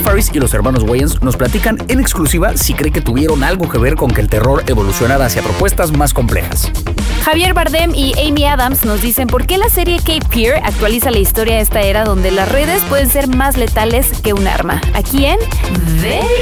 Faris y los hermanos Wayans nos platican en exclusiva si cree que tuvieron algo que ver con que el terror evolucionara hacia propuestas más complejas. Javier Bardem y Amy Adams nos dicen por qué la serie Cape Fear actualiza la historia de esta era donde las redes pueden ser más letales que un arma. Aquí en